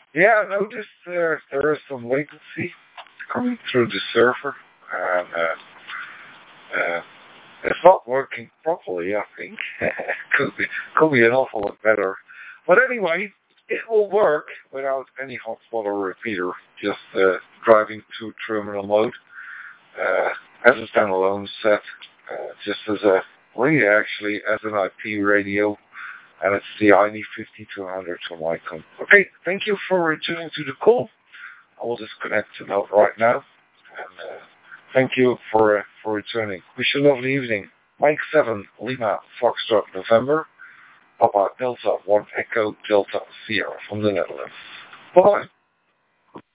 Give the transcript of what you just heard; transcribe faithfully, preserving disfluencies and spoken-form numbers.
Yeah, I noticed there there is some latency coming through the server, and uh, uh, it's not working properly. I think could be could be an awful lot better. But anyway, it will work without any hotspot or repeater. Just uh, driving to terminal mode uh, as a standalone set, uh, just as a really actually as an I P radio, and it's the I N E fifty-two hundred from ICOM. Okay, thank you for returning to the call. I will disconnect the note right now. And uh, thank you for uh, for returning. Wish you a lovely evening. Mike seven, Lima, Foxtrot, November, Papa Delta one Echo Delta Sierra from the Netherlands. Bye.